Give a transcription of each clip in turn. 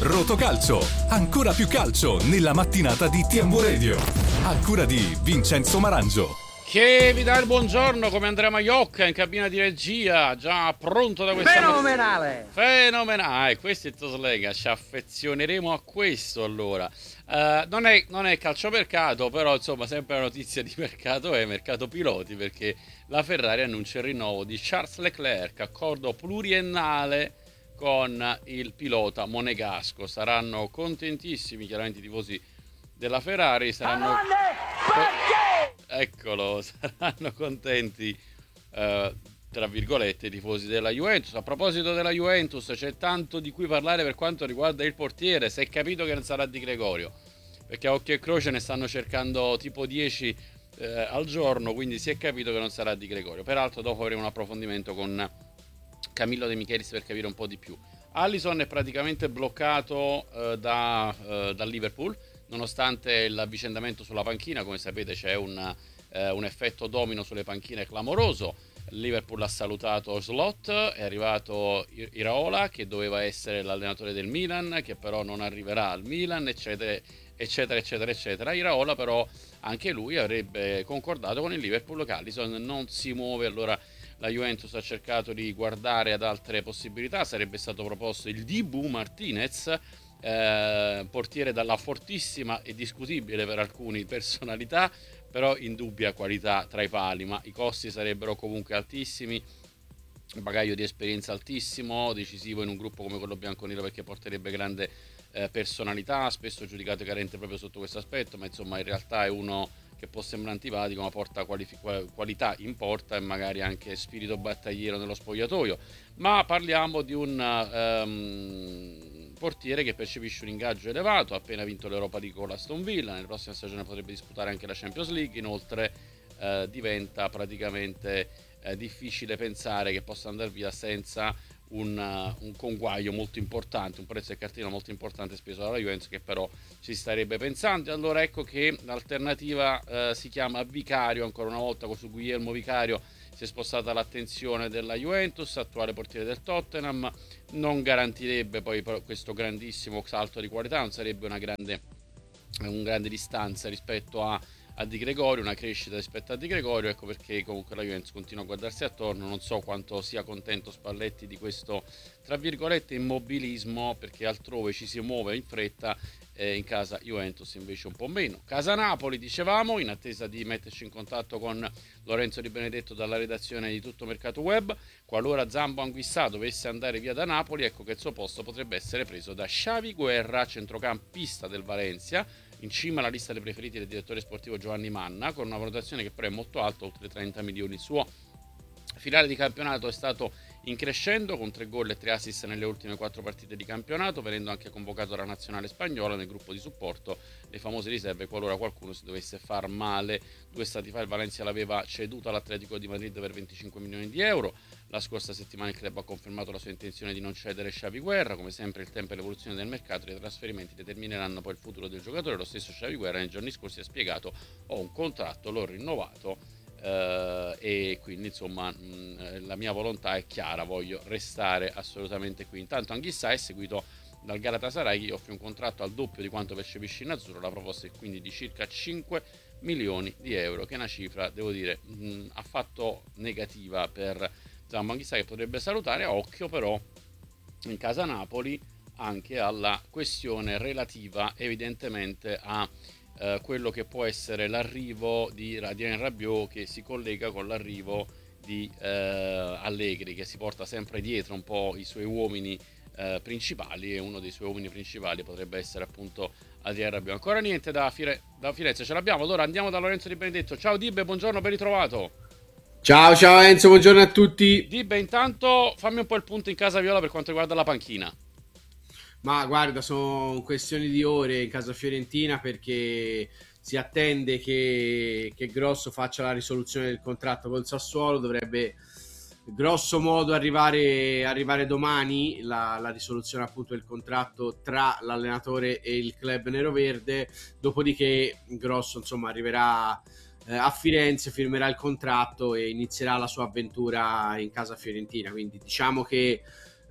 Rotocalcio, ancora più calcio nella mattinata di TMW Radio. A cura di Vincenzo Marangio. Che vi dà il buongiorno come Andrea Maiocca in cabina di regia, già pronto da questa fenomenale. Fenomenale, questo è il Toslega, ci affezioneremo a questo allora. Non è calciomercato, però insomma sempre la notizia di mercato è mercato piloti, perché la Ferrari annuncia il rinnovo di Charles Leclerc, accordo pluriennale con il pilota monegasco. Saranno contentissimi chiaramente i tifosi della Ferrari, saranno contenti tra virgolette i tifosi della Juventus. A proposito della Juventus, c'è tanto di cui parlare per quanto riguarda il portiere. Si è capito che non sarà Di Gregorio, perché a occhio e croce ne stanno cercando tipo 10 al giorno, quindi si è capito che non sarà Di Gregorio. Peraltro dopo avremo un approfondimento con Camillo De Michelis per capire un po' di più. Alisson è praticamente bloccato dal Liverpool, nonostante l'avvicendamento sulla panchina. Come sapete c'è un effetto domino sulle panchine clamoroso. Il Liverpool ha salutato Slot, è arrivato Iraola, che doveva essere l'allenatore del Milan, che però non arriverà al Milan, eccetera eccetera eccetera eccetera. Iraola però anche lui avrebbe concordato con il Liverpool che Alisson non si muove. Allora la Juventus ha cercato di guardare ad altre possibilità. Sarebbe stato proposto il Dibu Martinez, portiere dalla fortissima e discutibile per alcuni personalità, però indubbia qualità tra i pali, ma i costi sarebbero comunque altissimi, un bagaglio di esperienza altissimo, decisivo in un gruppo come quello bianconero, perché porterebbe grande personalità, spesso giudicato carente proprio sotto questo aspetto, ma insomma in realtà è uno che può sembrare antipatico, ma porta qualità in porta e magari anche spirito battagliero nello spogliatoio. Ma parliamo di un portiere che percepisce un ingaggio elevato, ha appena vinto l'Europa League con l'Aston Villa, nella prossima stagione potrebbe disputare anche la Champions League. Inoltre diventa praticamente difficile pensare che possa andare via senza un conguaglio molto importante, un prezzo del cartino molto importante speso dalla Juventus, che però ci starebbe pensando. Allora ecco che l'alternativa si chiama Vicario. Ancora una volta su Guillermo Vicario si è spostata l'attenzione della Juventus, attuale portiere del Tottenham. Non garantirebbe poi questo grandissimo salto di qualità, non sarebbe una grande distanza rispetto a Di Gregorio, una crescita rispetto a Di Gregorio. Ecco perché comunque la Juventus continua a guardarsi attorno. Non so quanto sia contento Spalletti di questo tra virgolette immobilismo, perché altrove ci si muove in fretta, in casa Juventus invece un po' meno. Casa Napoli, dicevamo, in attesa di metterci in contatto con Lorenzo Di Benedetto dalla redazione di Tutto Mercato Web. Qualora Zambo Anguissà dovesse andare via da Napoli, ecco che il suo posto potrebbe essere preso da Xavi Guerra, centrocampista del Valencia, in cima alla lista dei preferiti del direttore sportivo Giovanni Manna, con una valutazione che però è molto alta, oltre 30 milioni. Il suo finale di campionato è stato in crescendo, con 3 gol e 3 assist nelle ultime 4 partite di campionato, venendo anche convocato dalla nazionale spagnola nel gruppo di supporto, le famose riserve, qualora qualcuno si dovesse far male. 2 stati fa il Valencia l'aveva ceduto all'Atletico di Madrid per 25 milioni di euro. La scorsa settimana il club ha confermato la sua intenzione di non cedere Xavi Guerra. Come sempre il tempo e l'evoluzione del mercato dei trasferimenti determineranno poi il futuro del giocatore. Lo stesso Xavi Guerra nei giorni scorsi ha spiegato: ho un contratto, l'ho rinnovato, e quindi insomma la mia volontà è chiara, voglio restare assolutamente qui. Intanto Anguissà è seguito dal Galatasaray, che gli offre un contratto al doppio di quanto percepisce in azzurro. La proposta è quindi di circa 5 milioni di euro, che è una cifra, devo dire, affatto negativa per Zambo Anguissà, che potrebbe salutare. Occhio però in casa Napoli anche alla questione relativa evidentemente a quello che può essere l'arrivo di Adrien Rabiot, che si collega con l'arrivo di Allegri, che si porta sempre dietro un po' i suoi uomini principali, e uno dei suoi uomini principali potrebbe essere appunto Adrien Rabiot. Ancora niente da Firenze ce l'abbiamo, allora andiamo da Lorenzo Di Benedetto. Ciao Dibbe, buongiorno, ben ritrovato. Ciao Enzo, buongiorno a tutti. Dibbe, intanto fammi un po' il punto in casa Viola per quanto riguarda la panchina. Ma guarda, sono questioni di ore in casa fiorentina, perché si attende che Grosso faccia la risoluzione del contratto col Sassuolo. Dovrebbe grosso modo arrivare domani la risoluzione appunto del contratto tra l'allenatore e il club neroverde. Dopodiché Grosso insomma arriverà a Firenze, firmerà il contratto e inizierà la sua avventura in casa fiorentina. Quindi diciamo che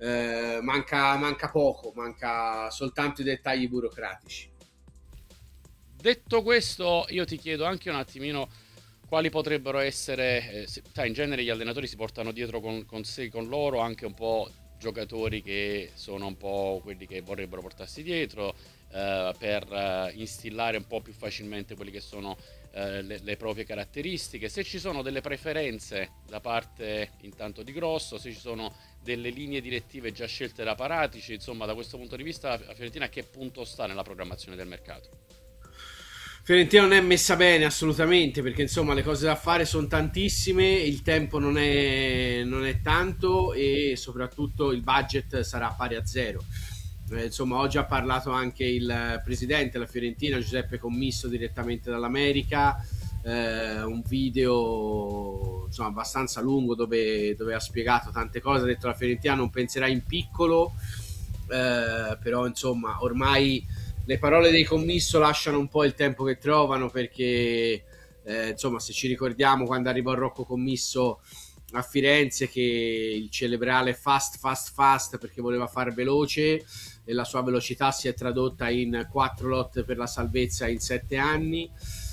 manca poco, manca soltanto i dettagli burocratici. Detto questo, io ti chiedo anche un attimino quali potrebbero essere, in genere gli allenatori si portano dietro con sé, con loro, anche un po' giocatori che sono un po' quelli che vorrebbero portarsi dietro, per instillare un po' più facilmente quelle che sono le proprie caratteristiche. Se ci sono delle preferenze da parte intanto di Grosso, se ci sono delle linee direttive già scelte da Paratici, insomma, da questo punto di vista la Fiorentina a che punto sta nella programmazione del mercato? Fiorentina non è messa bene assolutamente, perché insomma le cose da fare sono tantissime, il tempo non è tanto e soprattutto il budget sarà pari a zero. Insomma, oggi ha parlato anche il presidente della Fiorentina, Giuseppe Commisso, direttamente dall'America. Un video insomma abbastanza lungo dove ha spiegato tante cose. Ha detto la Fiorentina non penserà in piccolo, però insomma ormai le parole dei Commisso lasciano un po' il tempo che trovano, perché insomma, se ci ricordiamo quando arrivò Rocco Commisso a Firenze, che il celebrale fast perché voleva far veloce, e la sua velocità si è tradotta in 4 lotte per la salvezza in 7 anni.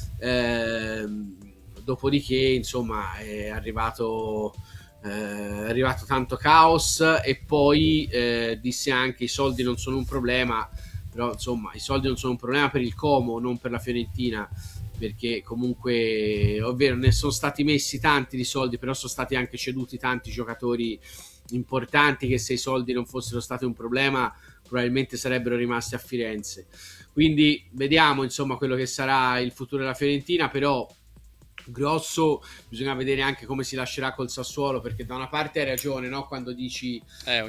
Dopodiché insomma è arrivato tanto caos, e poi disse anche i soldi non sono un problema, però insomma i soldi non sono un problema per il Como, non per la Fiorentina, perché comunque è vero, ne sono stati messi tanti di soldi, però sono stati anche ceduti tanti giocatori importanti che, se i soldi non fossero stati un problema, probabilmente sarebbero rimasti a Firenze. Quindi vediamo insomma quello che sarà il futuro della Fiorentina, però Grosso bisogna vedere anche come si lascerà col Sassuolo, perché da una parte hai ragione, no? Quando dici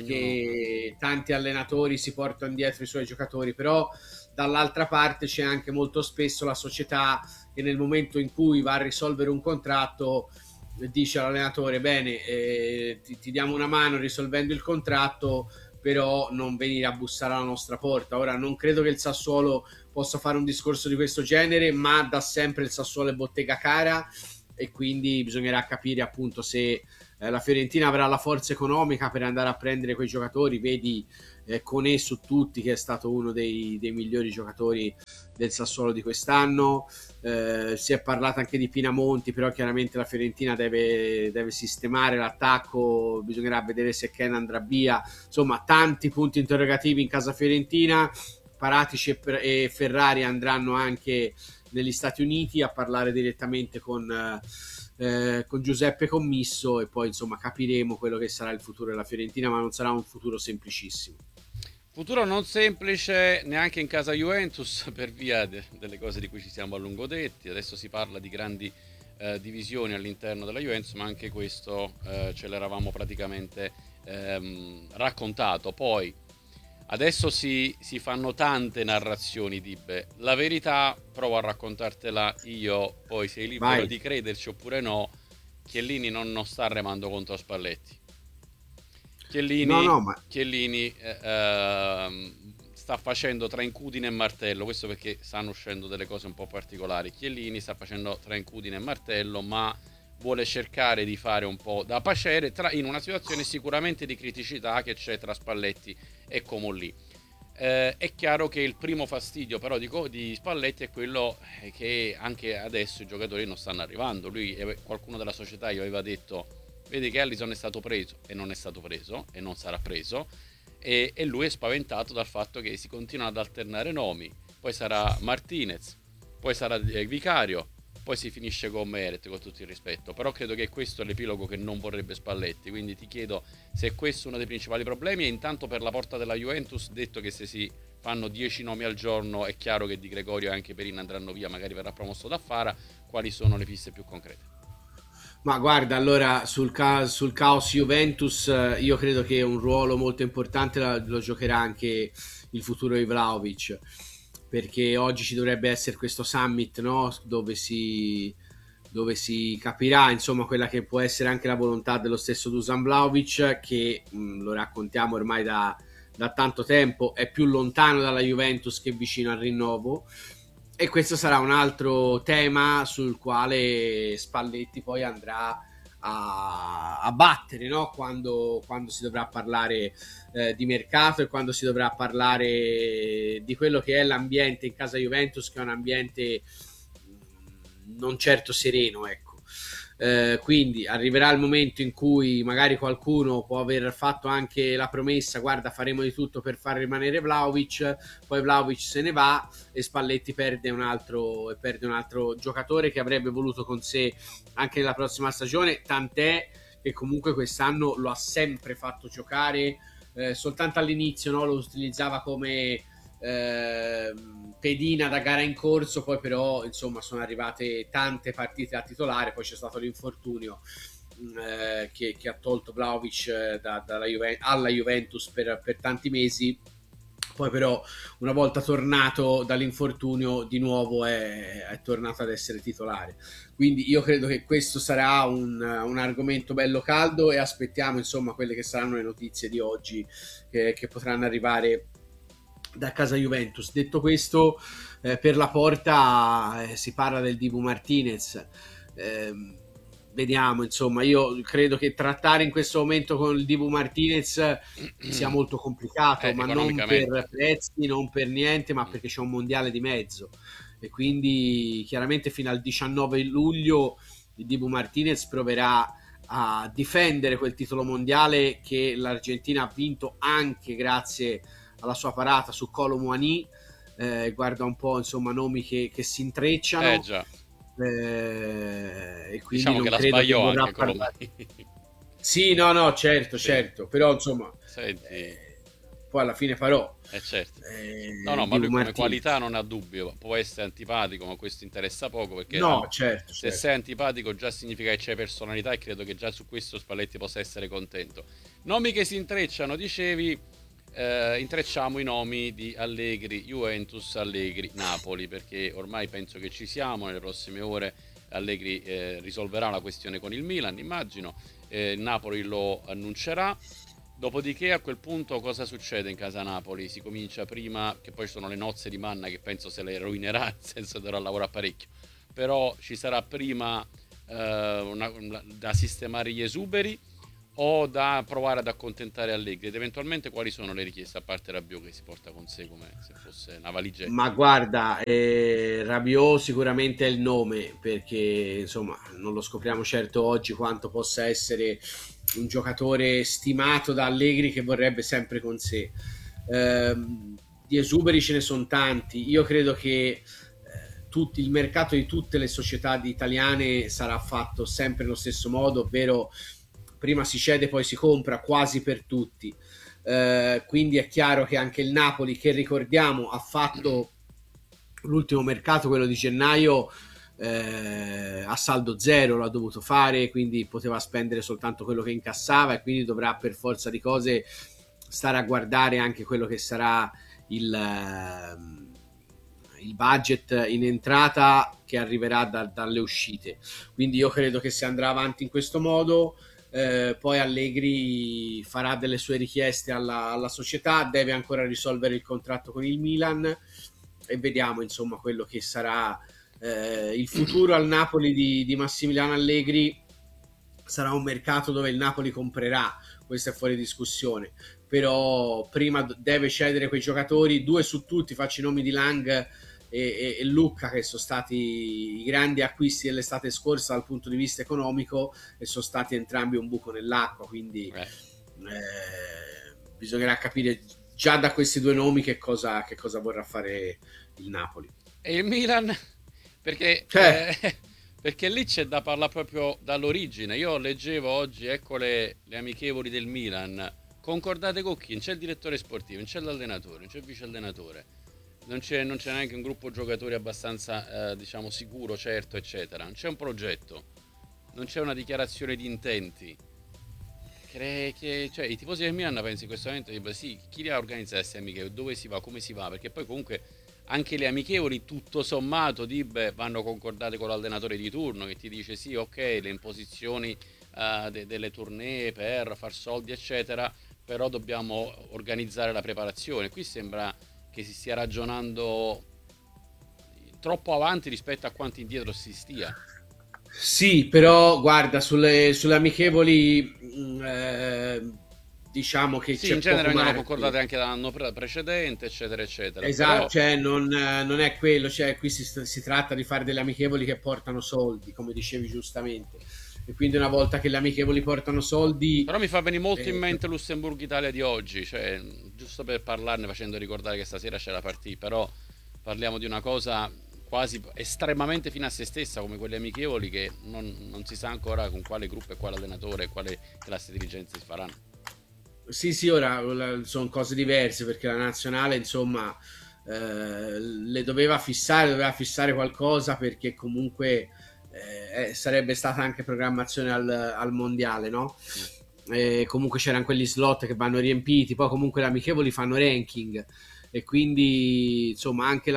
che tanti allenatori si portano dietro i suoi giocatori, però dall'altra parte c'è anche molto spesso la società che nel momento in cui va a risolvere un contratto dice all'allenatore: bene, ti diamo una mano risolvendo il contratto, però non venire a bussare alla nostra porta. Ora non credo che il Sassuolo possa fare un discorso di questo genere, ma da sempre il Sassuolo è bottega cara, e quindi bisognerà capire appunto se la Fiorentina avrà la forza economica per andare a prendere quei giocatori. Vedi Koné su tutti, che è stato uno dei migliori giocatori del Sassuolo di quest'anno. Si è parlato anche di Pinamonti, però chiaramente la Fiorentina deve sistemare l'attacco, bisognerà vedere se Ken andrà via. Insomma, tanti punti interrogativi in casa fiorentina. Paratici e Ferrari andranno anche negli Stati Uniti a parlare direttamente con Giuseppe Commisso, e poi insomma capiremo quello che sarà il futuro della Fiorentina, ma non sarà un futuro semplicissimo. Futuro non semplice neanche in casa Juventus, per via delle cose di cui ci siamo a lungo detti. Adesso si parla di grandi divisioni all'interno della Juventus, ma anche questo ce l'eravamo praticamente raccontato. Poi adesso si fanno tante narrazioni, Dibe. La verità provo a raccontartela io, poi sei libero di crederci oppure no. Chiellini non sta remando contro Spalletti. Chiellini sta facendo tra incudine e martello, questo perché stanno uscendo delle cose un po' particolari. Chiellini sta facendo tra incudine e martello, ma vuole cercare di fare un po' da paciere in una situazione sicuramente di criticità che c'è tra Spalletti e Comolli. È chiaro che il primo fastidio però di Spalletti è quello che anche adesso i giocatori non stanno arrivando. Qualcuno della società gli aveva detto: vedi che Alisson è stato preso e non è stato preso e non sarà preso, e lui è spaventato dal fatto che si continuano ad alternare nomi. Poi sarà Martinez, poi sarà Vicario, poi si finisce con Meret, con tutto il rispetto. Però credo che questo è l'epilogo che non vorrebbe Spalletti, quindi ti chiedo se è questo uno dei principali problemi. E intanto per la porta della Juventus, detto che se si fanno 10 nomi al giorno è chiaro che Di Gregorio e anche Perin andranno via, magari verrà promosso da Fara. Quali sono le piste più concrete? Ma guarda, allora sul caos Juventus io credo che un ruolo molto importante lo giocherà anche il futuro di Vlahovic, perché oggi ci dovrebbe essere questo summit, no? dove si capirà insomma quella che può essere anche la volontà dello stesso Dusan Vlahovic, che lo raccontiamo ormai da tanto tempo, è più lontano dalla Juventus che vicino al rinnovo. E questo sarà un altro tema sul quale Spalletti poi andrà a battere, no? Quando si dovrà parlare di mercato e quando si dovrà parlare di quello che è l'ambiente in casa Juventus, che è un ambiente non certo sereno, ecco. Quindi arriverà il momento in cui magari qualcuno può aver fatto anche la promessa: guarda, faremo di tutto per far rimanere Vlahovic, poi Vlahovic se ne va e Spalletti perde un altro giocatore che avrebbe voluto con sé anche nella prossima stagione, tant'è che comunque quest'anno lo ha sempre fatto giocare, soltanto all'inizio, no? Lo utilizzava come pedina da gara in corso, poi però insomma sono arrivate tante partite a titolare, poi c'è stato l'infortunio che ha tolto Vlahovic alla Juventus per tanti mesi. Poi però una volta tornato dall'infortunio di nuovo è tornato ad essere titolare. Quindi io credo che questo sarà un argomento bello caldo, e aspettiamo insomma quelle che saranno le notizie di oggi che potranno arrivare da casa Juventus. Detto questo, per la porta si parla del Dibu Martinez. Vediamo, insomma, io credo che trattare in questo momento con il Dibu Martinez sia molto complicato, ma non per prezzi, non per niente, ma perché c'è un mondiale di mezzo, e quindi chiaramente fino al 19 luglio il Dibu Martinez proverà a difendere quel titolo mondiale che l'Argentina ha vinto anche grazie alla sua parata su Kolo Muani. Guarda un po', insomma, nomi che si intrecciano. Già. E quindi diciamo non che la credo sbagliò che vorrà anche parlare. Sì, no, certo, sì. certo, però insomma, senti, poi alla fine farò. certo. No, ma lui come Martinez. qualità non ha dubbio, può essere antipatico, ma questo interessa poco, perché No, certo, se sei antipatico già significa che c'è personalità, e credo che già su questo Spalletti possa essere contento. Nomi che si intrecciano, dicevi, intrecciamo i nomi di Allegri Juventus, Allegri Napoli, perché ormai penso che ci siamo. Nelle prossime ore Allegri risolverà la questione con il Milan, immagino, il Napoli lo annuncerà. Dopodiché a quel punto cosa succede in casa Napoli? Si comincia prima, che poi sono le nozze di Manna, che penso se le rovinerà, nel senso dovrà lavorare parecchio, però ci sarà prima da sistemare gli esuberi, o da provare ad accontentare Allegri, ed eventualmente quali sono le richieste, a parte Rabiot che si porta con sé come se fosse una valigetta? Ma guarda, Rabiot sicuramente è il nome, perché insomma non lo scopriamo certo oggi quanto possa essere un giocatore stimato da Allegri, che vorrebbe sempre con sé. Di esuberi ce ne sono tanti. Io credo che il mercato di tutte le società italiane sarà fatto sempre nello stesso modo, ovvero prima si cede poi si compra, quasi per tutti. Quindi è chiaro che anche il Napoli, che ricordiamo ha fatto l'ultimo mercato, quello di gennaio, a saldo zero l'ha dovuto fare, quindi poteva spendere soltanto quello che incassava, e quindi dovrà per forza di cose stare a guardare anche quello che sarà il budget in entrata che arriverà dalle uscite. Quindi io credo che si andrà avanti in questo modo. Poi Allegri farà delle sue richieste alla società, deve ancora risolvere il contratto con il Milan, e vediamo insomma quello che sarà il futuro al Napoli di Massimiliano Allegri. Sarà un mercato dove il Napoli comprerà, questo è fuori discussione, però prima deve cedere quei giocatori, due su tutti, faccio i nomi di Lang e Lucca, che sono stati i grandi acquisti dell'estate scorsa dal punto di vista economico, e sono stati entrambi un buco nell'acqua, quindi bisognerà capire già da questi due nomi che cosa vorrà fare il Napoli. E il Milan? Perché perché lì c'è da parlare proprio dall'origine. Io leggevo oggi, ecco le amichevoli del Milan, concordate con chi? Non c'è il direttore sportivo, non c'è l'allenatore, non c'è il vice allenatore, non c'è neanche un gruppo giocatori abbastanza diciamo sicuro, certo, eccetera. Non c'è un progetto, non c'è una dichiarazione di intenti. Cioè, i tifosi del Milan pensi in questo momento, sì, chi li ha organizzato queste amichevoli, dove si va, come si va, perché poi comunque anche le amichevoli tutto sommato vanno concordate con l'allenatore di turno, che ti dice sì, ok, le imposizioni delle tournée per far soldi eccetera, però dobbiamo organizzare la preparazione. Qui sembra che si stia ragionando troppo avanti rispetto a quanto indietro si stia. Sì, però guarda, sulle amichevoli diciamo che Sì, in c'è genere poco vengono margine. concordate anche dall'anno precedente, eccetera, eccetera. Esatto, Però, cioè non è quello, cioè qui si tratta di fare delle amichevoli che portano soldi, come dicevi giustamente. E quindi una volta che le amichevoli portano soldi, però mi fa venire molto in eh, mente Lussemburgo-Italia di oggi, cioè, giusto per parlarne, facendo ricordare che stasera c'è la partita, però parliamo di una cosa quasi estremamente fine a se stessa, come quelle amichevoli che non si sa ancora con quale gruppo e quale allenatore e quale classe dirigente si faranno. sì, sì, ora sono cose diverse perché la nazionale, insomma, le doveva fissare qualcosa perché comunque sarebbe stata anche programmazione al mondiale, no? Mm. Comunque c'erano quegli slot che vanno riempiti, poi comunque le amichevoli fanno ranking e quindi insomma anche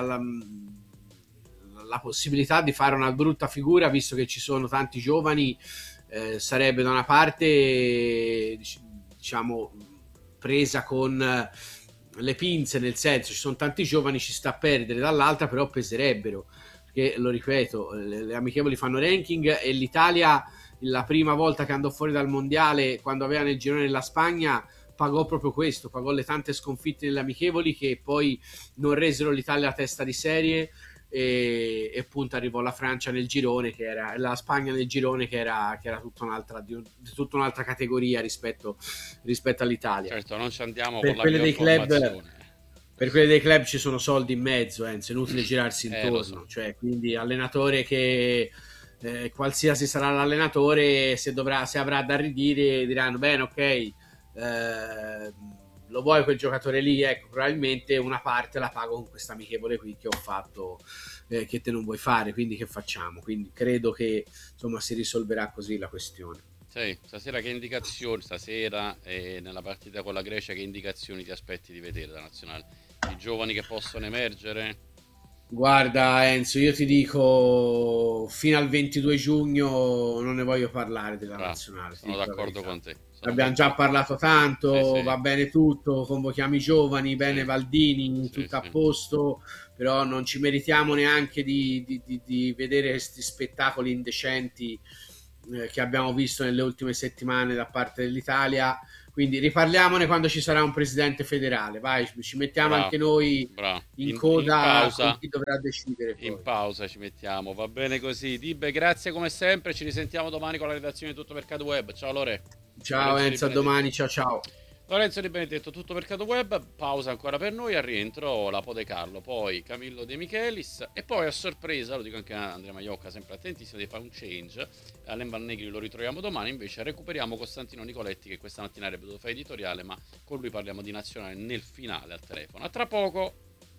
la possibilità di fare una brutta figura, visto che ci sono tanti giovani, sarebbe da una parte diciamo presa con le pinze, nel senso ci sono tanti giovani, ci sta a perdere, dall'altra però peserebbero, perché lo ripeto, le amichevoli fanno ranking e l'Italia la prima volta che andò fuori dal mondiale, quando aveva nel girone della Spagna, pagò proprio questo, pagò le tante sconfitte nelle amichevoli che poi non resero l'Italia a testa di serie e appunto arrivò la Francia nel girone, che era la Spagna nel girone, che era tutta un'altra categoria rispetto all'Italia. Certo, non ci andiamo con Per la quelle miglior dei club, formazione. per quelle dei club ci sono soldi in mezzo, è inutile girarsi Lo so. intorno, cioè quindi allenatore che qualsiasi sarà l'allenatore, se avrà da ridire diranno bene, ok, lo vuoi quel giocatore lì, ecco, probabilmente una parte la pago con questa amichevole qui che ho fatto, che te non vuoi fare, quindi che facciamo? Quindi credo che insomma si risolverà così la questione. Sì, stasera che indicazioni, stasera nella partita con la Grecia, che indicazioni ti aspetti di vedere da nazionale? I giovani che possono emergere? Guarda Enzo, io ti dico fino al 22 giugno non ne voglio parlare della Bravo, nazionale, ti sono dico la d'accordo verità. con te. Sono Abbiamo già d'accordo. parlato Sì, tanto, sì, va bene tutto, convochiamo i giovani, bene sì, Valdini, sì, tutto a sì. posto, però non ci meritiamo neanche di vedere questi spettacoli indecenti che abbiamo visto nelle ultime settimane da parte dell'Italia. Quindi riparliamone quando ci sarà un presidente federale, vai, ci mettiamo Bravo, anche noi bravo. in In coda con pausa, chi dovrà decidere in poi. pausa ci mettiamo. Va bene così. Dibbe, grazie come sempre. Ci risentiamo domani con la redazione di Tutto Mercato Web. Ciao Lore. Ciao Lorenzo Di Enzo, a domani, Benedetto. ciao ciao. Lorenzo Di Benedetto, Tutto Mercato Web, pausa ancora per noi, al rientro la Pode Carlo, poi Camillo De Michelis e poi a sorpresa, lo dico anche a Andrea Maiocca, sempre attentissimo, di fare un change, Allen Van Negri lo ritroviamo domani, invece recuperiamo Costantino Nicoletti che questa mattina avrebbe dovuto fare editoriale, ma con lui parliamo di nazionale nel finale al telefono. A tra poco!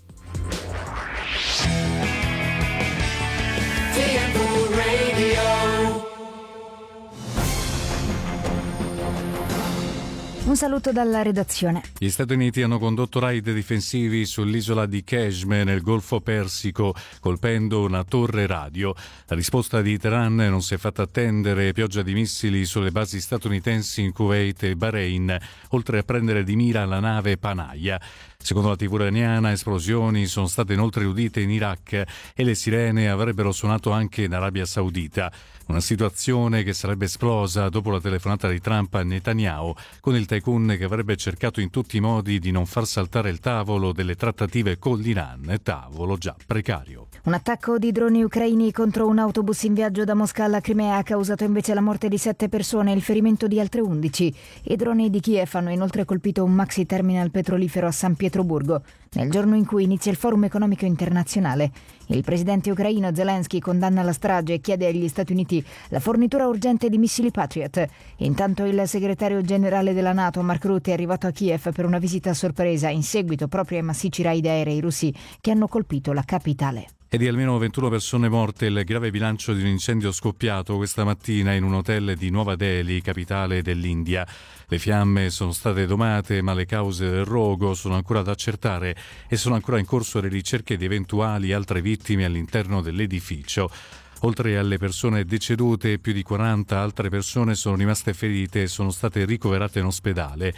Un saluto dalla redazione. Gli Stati Uniti hanno condotto raid difensivi sull'isola di Kashmir nel Golfo Persico, colpendo una torre radio. La risposta di Teheran non si è fatta attendere, pioggia di missili sulle basi statunitensi in Kuwait e Bahrain, oltre a prendere di mira la nave Panaya. Secondo la TV iraniana, esplosioni sono state inoltre udite in Iraq e le sirene avrebbero suonato anche in Arabia Saudita. Una situazione che sarebbe esplosa dopo la telefonata di Trump a Netanyahu, con il tycoon che avrebbe cercato in tutti i modi di non far saltare il tavolo delle trattative con l'Iran, tavolo già precario. Un attacco di droni ucraini contro un autobus in viaggio da Mosca alla Crimea ha causato invece la morte di 7 persone e il ferimento di altre 11. I droni di Kiev hanno inoltre colpito un maxi terminal petrolifero a San Pietroburgo, nel giorno in cui inizia il Forum economico internazionale. Il presidente ucraino Zelensky condanna la strage e chiede agli Stati Uniti la fornitura urgente di missili Patriot. Intanto il segretario generale della NATO, Mark Rutte, è arrivato a Kiev per una visita a sorpresa in seguito proprio ai massicci raid aerei russi che hanno colpito la capitale. È di almeno 21 persone morte il grave bilancio di un incendio scoppiato questa mattina in un hotel di Nuova Delhi, capitale dell'India. Le fiamme sono state domate, ma le cause del rogo sono ancora da accertare e sono ancora in corso le ricerche di eventuali altre vittime all'interno dell'edificio. Oltre alle persone decedute, più di 40 altre persone sono rimaste ferite e sono state ricoverate in ospedale.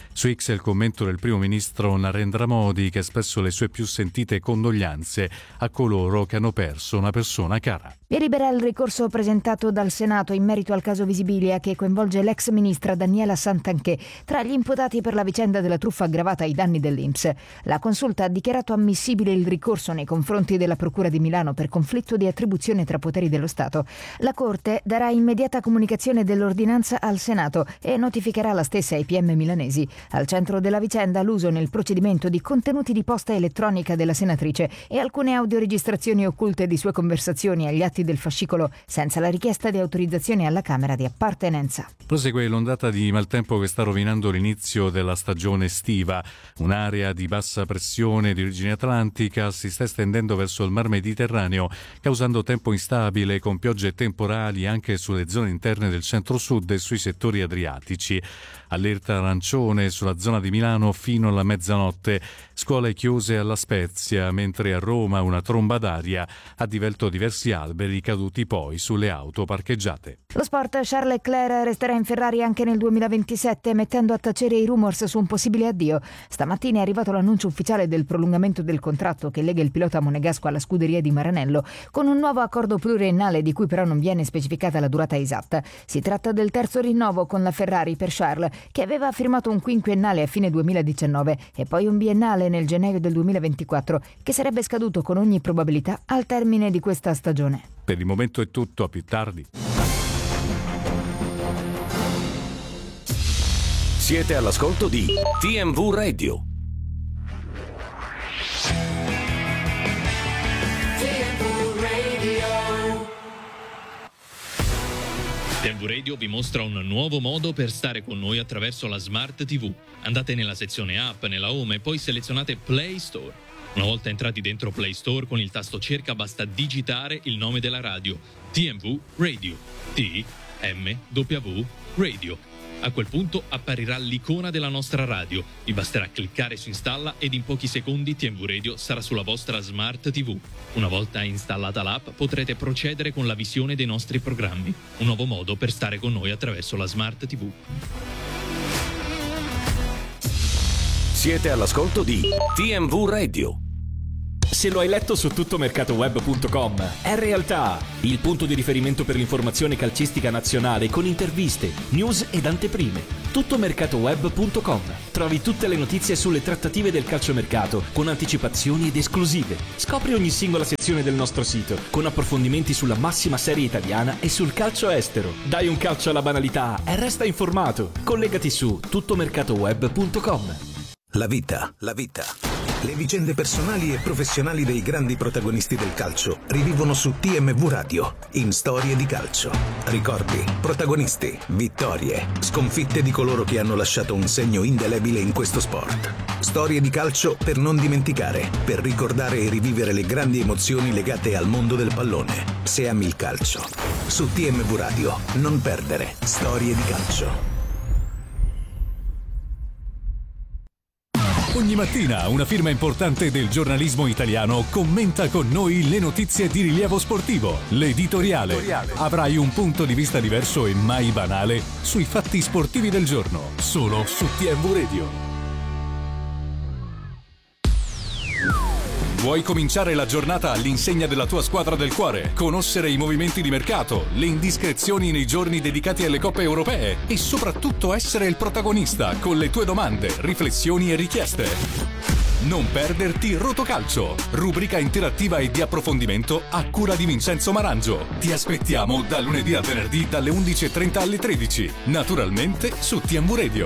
Su X il commento del primo ministro Narendra Modi, che ha espresso le sue più sentite condoglianze a coloro che hanno perso una persona cara. Via libera il ricorso presentato dal Senato in merito al caso Visibilia, che coinvolge l'ex ministra Daniela Santanchè tra gli imputati per la vicenda della truffa aggravata ai danni dell'INPS. La Consulta ha dichiarato ammissibile il ricorso nei confronti della Procura di Milano per conflitto di attribuzione tra poteri dello Stato. La Corte darà immediata comunicazione dell'ordinanza al Senato e notificherà la stessa ai PM milanesi. Al centro della vicenda l'uso nel procedimento di contenuti di posta elettronica della senatrice e alcune audioregistrazioni occulte di sue conversazioni agli atti del fascicolo senza la richiesta di autorizzazione alla Camera di appartenenza. Prosegue l'ondata di maltempo che sta rovinando l'inizio della stagione estiva. Un'area di bassa pressione di origine atlantica si sta estendendo verso il Mar Mediterraneo, causando tempo instabile con piogge temporali anche sulle zone interne del centro-sud e sui settori adriatici. Allerta arancione sulla zona di Milano fino alla mezzanotte. Scuole chiuse alla Spezia, mentre a Roma una tromba d'aria ha divelto diversi alberi caduti poi sulle auto parcheggiate. Lo sport: Charles Leclerc resterà in Ferrari anche nel 2027, mettendo a tacere i rumors su un possibile addio. Stamattina è arrivato l'annuncio ufficiale del prolungamento del contratto che lega il pilota monegasco alla scuderia di Maranello, con un nuovo accordo pluriennale di cui però non viene specificata la durata esatta. Si tratta del terzo rinnovo con la Ferrari per Charles, che aveva firmato un quinquennale a fine 2019 e poi un biennale nel gennaio del 2024, che sarebbe scaduto con ogni probabilità al termine di questa stagione. Per il momento è tutto, a più tardi. Siete all'ascolto di TMV Radio. TMV Radio vi mostra un nuovo modo per stare con noi attraverso la Smart TV. Andate nella sezione app, nella home e poi selezionate Play Store. Una volta entrati dentro Play Store, con il tasto cerca basta digitare il nome della radio: TMV Radio. TMW Radio. A quel punto apparirà l'icona della nostra radio. Vi basterà cliccare su installa ed in pochi secondi TMV Radio sarà sulla vostra Smart TV. Una volta installata l'app potrete procedere con la visione dei nostri programmi. Un nuovo modo per stare con noi attraverso la Smart TV. Siete all'ascolto di TMV Radio. Se lo hai letto su tuttomercatoweb.com, è realtà! Il punto di riferimento per l'informazione calcistica nazionale con interviste, news ed anteprime. Tuttomercatoweb.com. Trovi tutte le notizie sulle trattative del calciomercato con anticipazioni ed esclusive. Scopri ogni singola sezione del nostro sito con approfondimenti sulla massima serie italiana e sul calcio estero. Dai un calcio alla banalità e resta informato. Collegati su tuttomercatoweb.com. La vita. Le vicende personali e professionali dei grandi protagonisti del calcio rivivono su TMV Radio, in Storie di Calcio. Ricordi, protagonisti, vittorie, sconfitte di coloro che hanno lasciato un segno indelebile in questo sport. Storie di calcio per non dimenticare, per ricordare e rivivere le grandi emozioni legate al mondo del pallone. Se ami il calcio. Su TMV Radio, non perdere Storie di Calcio. Ogni mattina una firma importante del giornalismo italiano commenta con noi le notizie di rilievo sportivo. L'editoriale. Avrai un punto di vista diverso e mai banale sui fatti sportivi del giorno, solo su TMV Radio. Vuoi cominciare la giornata all'insegna della tua squadra del cuore? Conoscere i movimenti di mercato, le indiscrezioni nei giorni dedicati alle coppe europee e soprattutto essere il protagonista con le tue domande, riflessioni e richieste? Non perderti Rotocalcio, rubrica interattiva e di approfondimento a cura di Vincenzo Marangio. Ti aspettiamo da lunedì a venerdì dalle 11:30 alle 13, naturalmente su TMV Radio.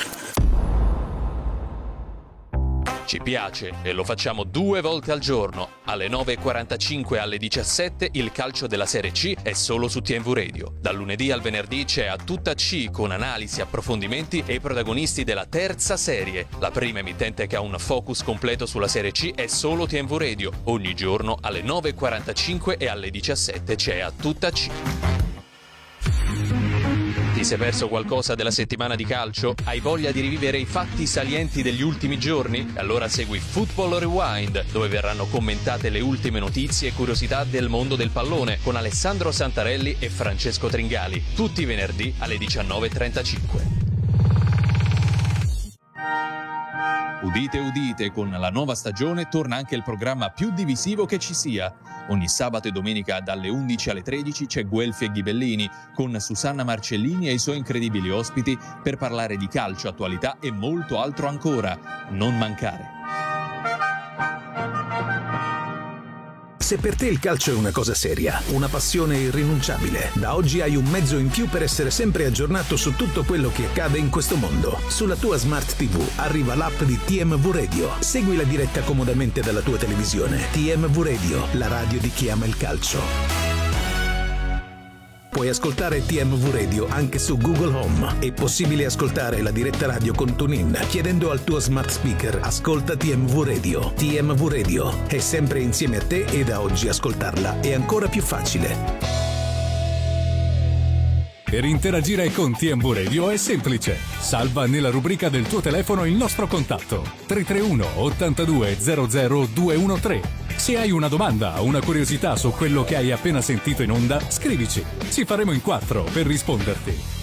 Ci piace e lo facciamo 2 volte al giorno, alle 9:45 e alle 17 il calcio della Serie C è solo su TMV Radio. Dal lunedì al venerdì c'è A Tutta C con analisi, approfondimenti e i protagonisti della terza serie. La prima emittente che ha un focus completo sulla Serie C è solo TMV Radio. Ogni giorno alle 9:45 e alle 17 c'è A Tutta C. Ti sei perso qualcosa della settimana di calcio? Hai voglia di rivivere i fatti salienti degli ultimi giorni? Allora segui Football Rewind, dove verranno commentate le ultime notizie e curiosità del mondo del pallone con Alessandro Santarelli e Francesco Tringali, tutti i venerdì alle 19:35. Udite udite, con la nuova stagione torna anche il programma più divisivo che ci sia. Ogni sabato e domenica dalle 11 alle 13 c'è Guelfi e Ghibellini con Susanna Marcellini e i suoi incredibili ospiti per parlare di calcio, attualità e molto altro ancora. Non mancare. Se per te il calcio è una cosa seria, una passione irrinunciabile, da oggi hai un mezzo in più per essere sempre aggiornato su tutto quello che accade in questo mondo. Sulla tua Smart TV arriva l'app di TMV Radio. Segui la diretta comodamente dalla tua televisione. TMV Radio, la radio di chi ama il calcio. Puoi ascoltare TMV Radio anche su Google Home. È possibile ascoltare la diretta radio con TuneIn chiedendo al tuo smart speaker "Ascolta TMV Radio". TMV Radio è sempre insieme a te e da oggi ascoltarla è ancora più facile. Per interagire con TMV Radio è semplice. Salva nella rubrica del tuo telefono il nostro contatto 331 82 00 213. Se hai una domanda o una curiosità su quello che hai appena sentito in onda, scrivici. Ci faremo in 4 per risponderti.